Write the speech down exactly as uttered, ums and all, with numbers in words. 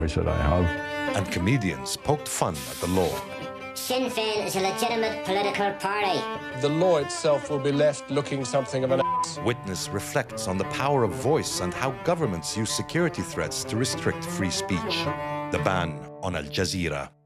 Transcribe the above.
I said, I have. And comedians poked fun at the law. Sinn Féin is a legitimate political party. The law itself will be left looking something of an ass. Witness reflects on the power of voice and how governments use security threats to restrict free speech. The ban on Al Jazeera.